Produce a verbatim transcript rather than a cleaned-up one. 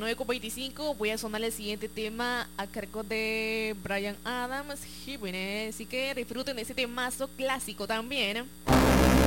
nueve con veinticinco. Voy a sonar el siguiente tema a cargo de Bryan Adams, Happiness. Así que disfruten de ese temazo clásico también.